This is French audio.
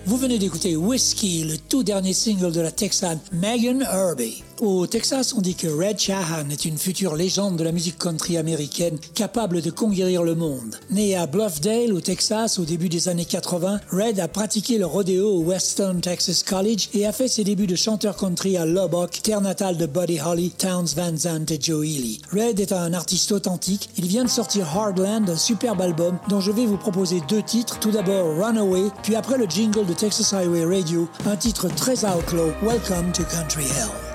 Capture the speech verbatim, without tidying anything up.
Vous venez d'écouter Whiskey, le tout dernier single de la Texane Megan Herbie. Au Texas, on dit que Red Shahan est une future légende de la musique country américaine capable de conquérir le monde. Né à Bluffdale, au Texas, au début des années quatre-vingts, Red a pratiqué le rodéo au Western Texas College et a fait ses débuts de chanteur country à Lubbock, terre natale de Buddy Holly, Townes Van Zandt et Joe Ely. Red est un artiste authentique. Il vient de sortir Hardland, un superbe album dont je vais vous proposer deux titres. Tout d'abord Runaway, puis après le jingle de Texas Highway Radio, un titre très outlaw, Welcome to Country Hell.